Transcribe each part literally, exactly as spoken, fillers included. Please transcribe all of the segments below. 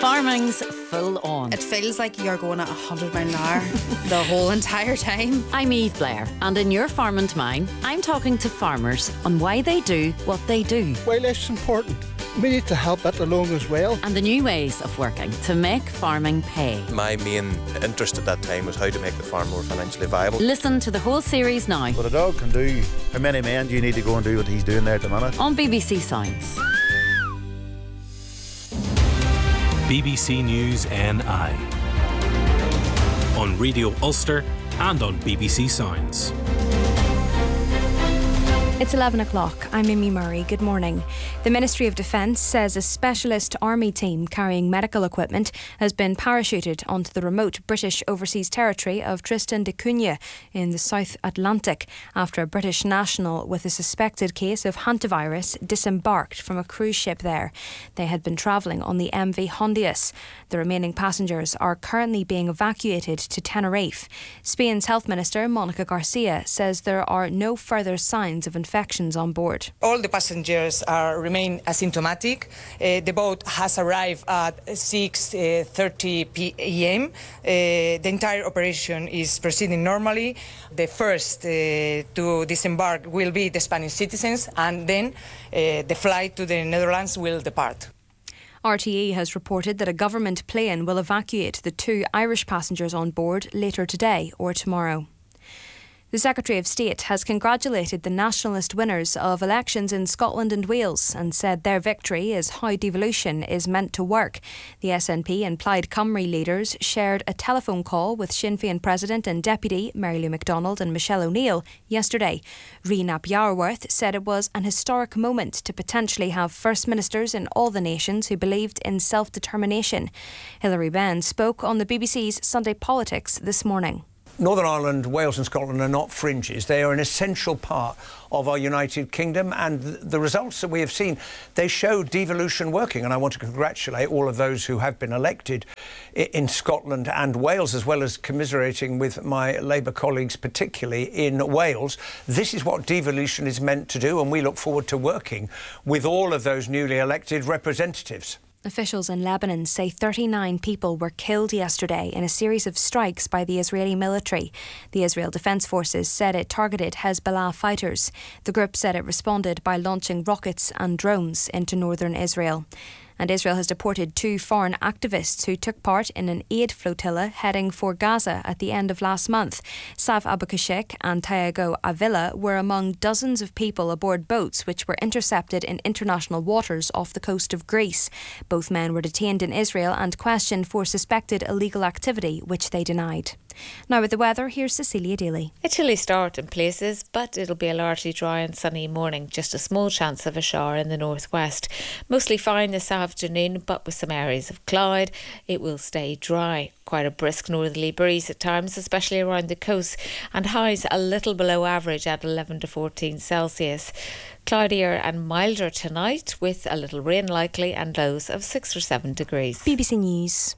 Farming's full on. It feels like you're going at one hundred mile an hour the whole entire time. I'm Eve Blair, and in Your Farm and Mine, I'm talking to farmers on why they do what they do. Wildlife's important. We need to help it along as well. And the new ways of working to make farming pay. My main interest at that time was how to make the farm more financially viable. Listen to the whole series now. What a dog can do. How many men do you need to go and do what he's doing there at the minute? On B B C Sounds. B B C News N I on Radio Ulster and on B B C Sounds. It's eleven o'clock. I'm Mimi Murray. Good morning. The Ministry of Defence says a specialist army team carrying medical equipment has been parachuted onto the remote British overseas territory of Tristan da Cunha in the South Atlantic after a British national with a suspected case of hantavirus disembarked from a cruise ship there. They had been travelling on the M V Hondius. The remaining passengers are currently being evacuated to Tenerife. Spain's Health Minister Monica Garcia says there are no further signs of infection infections on board. All the passengers are, remain asymptomatic. Uh, the boat has arrived at six thirty p m Uh, the entire operation is proceeding normally. The first uh, to disembark will be the Spanish citizens, and then uh, the flight to the Netherlands will depart. R T E has reported that a government plane will evacuate the two Irish passengers on board later today or tomorrow. The Secretary of State has congratulated the nationalist winners of elections in Scotland and Wales and said their victory is how devolution is meant to work. The S N P and Plaid Cymru leaders shared a telephone call with Sinn Féin President and Deputy Mary Lou McDonald and Michelle O'Neill yesterday. Ree Napiarworth said it was an historic moment to potentially have First Ministers in all the nations who believed in self-determination. Hilary Benn spoke on the B B C's Sunday Politics this morning. Northern Ireland, Wales and Scotland are not fringes. They are an essential part of our United Kingdom, and the results that we have seen, they show devolution working, and I want to congratulate all of those who have been elected in Scotland and Wales, as well as commiserating with my Labour colleagues, particularly in Wales. This is what devolution is meant to do, and we look forward to working with all of those newly elected representatives. Officials in Lebanon say thirty-nine people were killed yesterday in a series of strikes by the Israeli military. The Israel Defense Forces said it targeted Hezbollah fighters. The group said it responded by launching rockets and drones into northern Israel. And Israel has deported two foreign activists who took part in an aid flotilla heading for Gaza at the end of last month. Saf Abukashek and Tiago Avila were among dozens of people aboard boats which were intercepted in international waters off the coast of Greece. Both men were detained in Israel and questioned for suspected illegal activity, which they denied. Now with the weather, here's Cecilia Daly. A chilly start in places, but it'll be a largely dry and sunny morning. Just a small chance of a shower in the northwest. Mostly fine this afternoon, but with some areas of cloud. It will stay dry. Quite a brisk northerly breeze at times, especially around the coast, and highs a little below average at eleven to fourteen Celsius. Cloudier and milder tonight, with a little rain likely, and lows of six or seven degrees. B B C News.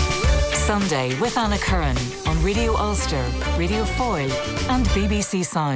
Sunday with Anna Curran on Radio Ulster, Radio Foyle and B B C Sound.